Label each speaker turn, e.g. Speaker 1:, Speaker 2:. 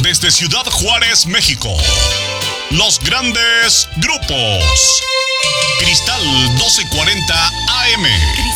Speaker 1: Desde Ciudad Juárez, México. Los grandes grupos. Cristal 1240 AM.